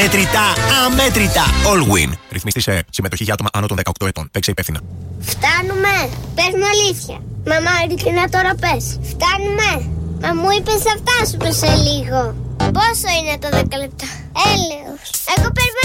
Μετρητά, αμέτρητα. Allwyn. Ρυθμιστή σε συμμετοχή για άτομα άνω των 18 ετών. Παίξε υπεύθυνα. Φτάνουμε. Πες μου αλήθεια. Μαμά, ειλικρινά τώρα πες. Φτάνουμε. Μα μου είπες θα φτάσουμε σε λίγο. Πόσο είναι το 10 λεπτά? Έλεος. Εγώ περιμένω